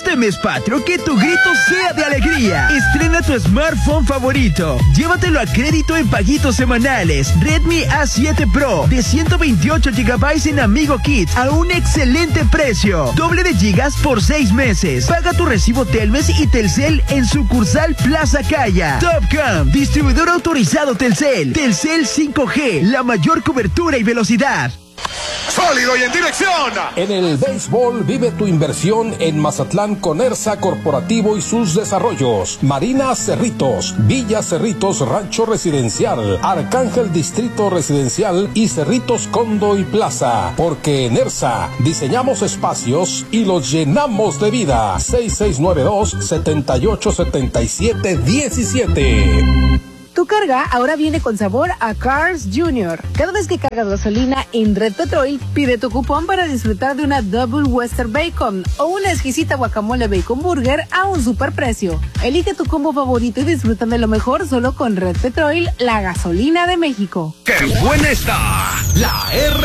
este mes patrio que tu grito sea de alegría. Estrena tu smartphone favorito. Llévatelo a crédito en paguitos semanales. Redmi A7 Pro de 128 GB en Amigo Kit a un excelente precio. Doble de gigas por 6 meses. Paga tu recibo Telmex y Telcel en sucursal Plaza Calla. Topcom, distribuidor autorizado Telcel. Telcel 5G, la mayor cobertura y velocidad. ¡Sólido y en dirección! En el béisbol vive tu inversión en Mazatlán con ERSA Corporativo y sus desarrollos. Marina Cerritos, Villa Cerritos Rancho Residencial, Arcángel Distrito Residencial y Cerritos Condo y Plaza. Porque en ERSA diseñamos espacios y los llenamos de vida. 6692-787717. Tu carga ahora viene con sabor a Cars Jr. Cada vez que cargas gasolina en Red Petrol, pide tu cupón para disfrutar de una Double Western Bacon o una exquisita guacamole Bacon Burger a un superprecio. Elige tu combo favorito y disfruta de lo mejor solo con Red Petrol, la gasolina de México. ¡Qué buena está la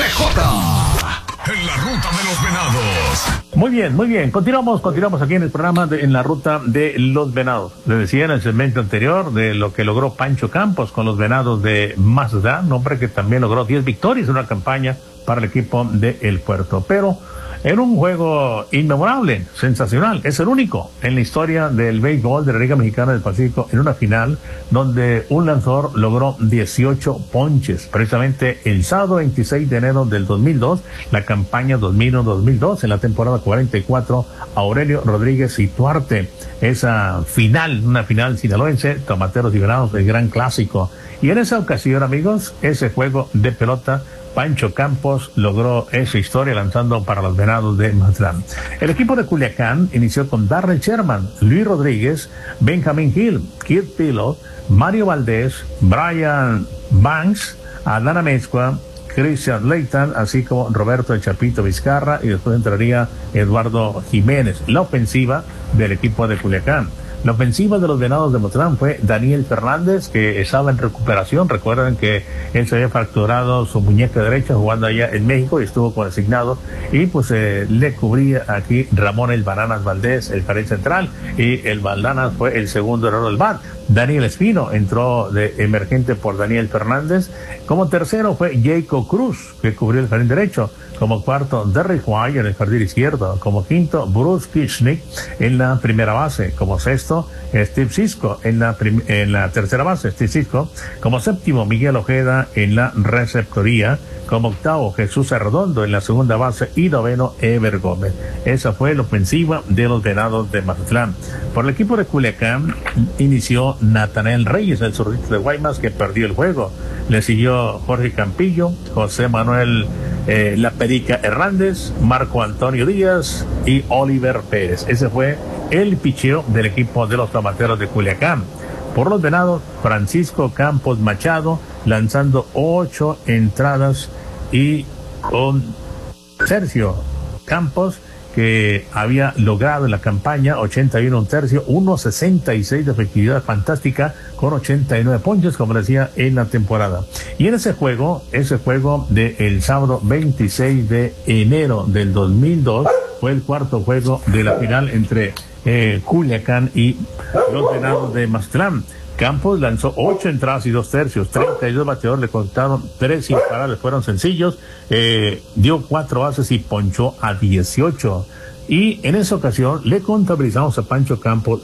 RJ! En la ruta de los venados. Muy bien. Continuamos aquí en el programa en la ruta de los venados. Les decía en el segmento anterior de lo que logró Pancho Campos con los venados de Mazatlán, un hombre que también logró 10 victorias en una campaña para el equipo de El Puerto. Pero era un juego inmemorable, sensacional. Es el único en la historia del béisbol de la Liga Mexicana del Pacífico en una final donde un lanzador logró 18 ponches. Precisamente el sábado 26 de enero del 2002, la campaña 2001-2002, en la temporada 44, Aurelio Rodríguez y Tuarte. Esa final, una final sinaloense, Tomateros y Venados, el gran clásico. Y en esa ocasión, amigos, ese juego de pelota, Pancho Campos logró esa historia lanzando para los Venados de Mazatlán. El equipo de Culiacán inició con Darrell Sherman, Luis Rodríguez, Benjamin Hill, Kid Pilot, Mario Valdés, Brian Banks, Adana Mezcua, Christian Leighton, así como Roberto El Chapito Vizcarra, y después entraría Eduardo Jiménez. La ofensiva del equipo de Culiacán. La ofensiva de los Venados de Mazatlán fue Daniel Fernández, que estaba en recuperación. Recuerden que él se había fracturado su muñeca derecha jugando allá en México y estuvo consignado. Y pues le cubría aquí Ramón El Bananas Valdés, el pared central, y el Bananas fue el segundo error del bat. Daniel Espino entró de emergente por Daniel Fernández. Como tercero fue Jacob Cruz, que cubrió el jardín derecho. Como cuarto, Derrick White en el jardín izquierdo. Como quinto, Bruce Kishnick en la primera base. Como sexto, Steve Cisco en la tercera base. Steve Cisco. Como séptimo, Miguel Ojeda en la receptoría. Como octavo, Jesús Arredondo en la segunda base. Y noveno, Ever Gómez. Esa fue la ofensiva de los Venados de Mazatlán. Por el equipo de Culiacán inició Natanael Reyes, el zurdito de Guaymas, que perdió el juego. Le siguió Jorge Campillo, José Manuel La Perica Hernández, Marco Antonio Díaz y Oliver Pérez. Ese fue el picheo del equipo de los Tomateros de Culiacán. Por los Venados, Francisco Campos Machado lanzando 8 entradas y con Sergio Campos, que había logrado en la campaña 81 un tercio, 1.66 de efectividad fantástica con 89 ponches, como decía, en la temporada. Y en ese juego del sábado 26 de enero del 2002, fue el cuarto juego de la final entre Culiacán y los Venados de Mazatlán. Campos lanzó 8 entradas y 2 tercios, 32 bateadores le contaron, 3 imparables fueron sencillos, dio 4 bases y ponchó a 18. Y en esa ocasión le contabilizamos a Pancho Campos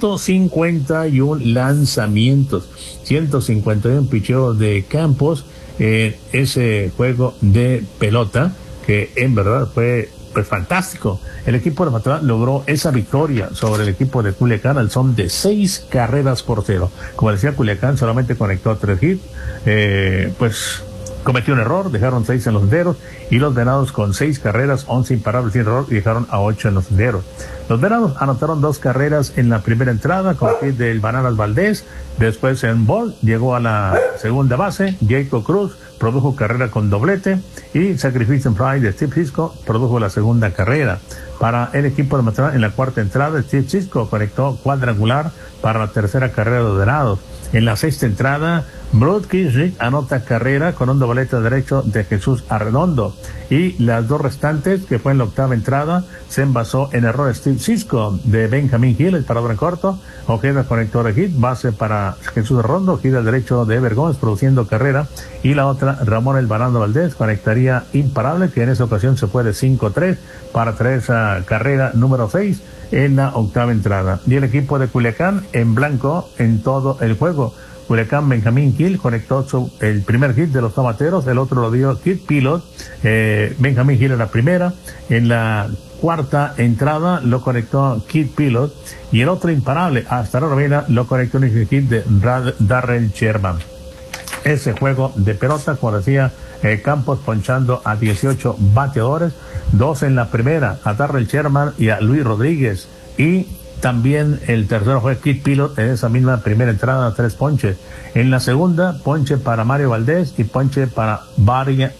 151 lanzamientos, 151 picheos de Campos en ese juego de pelota, que en verdad fue pues fantástico. El equipo de Mazatlán logró esa victoria sobre el equipo de Culiacán al son de 6 carreras por 0. Como decía, Culiacán solamente conectó 3 hits, pues cometió un error, dejaron 6 en los senderos, y los Venados con 6 carreras, 11 imparables sin error, y dejaron a 8 en los senderos. Los Venados anotaron 2 carreras en la primera entrada con hit del Bananas Valdés. Después en Ball llegó a la segunda base, Jacob Cruz produjo carrera con doblete, y Sacrifice Fly de Steve Cisco produjo la segunda carrera. Para el equipo de Mazatlán, en la cuarta entrada, Steve Cisco conectó cuadrangular para la tercera carrera de los Venados. En la sexta entrada, Brad Kisrick anota carrera con un doblete derecho de Jesús Arredondo. Y las dos restantes, que fue en la octava entrada, se envasó en error Steve Cisco de Benjamin Hill, el parador en corto. Ojeda conector de hit, base para Jesús Arredondo, gira derecho de Ever Gómez produciendo carrera. Y la otra, Ramón El Banano Valdés, conectaría imparable, que en esa ocasión se fue de 5-3 para traer esa carrera número 6 en la octava entrada. Y el equipo de Culiacán en blanco en todo el juego. Culiacán, Benjamín Hill conectó el primer hit de los tomateros, el otro lo dio Kid Pilot. Benjamín Hill en la primera, en la cuarta entrada lo conectó Kid Pilot, y el otro imparable hasta la novena lo conectó un hit de Darrell Sherman. Ese juego de pelota, como decía Campos, ponchando a 18 bateadores, 2 en la primera, a Darrell Sherman y a Luis Rodríguez, y también el tercero fue Kid Pilot en esa misma primera entrada, 3 ponches. En la segunda, ponche para Mario Valdés y ponche para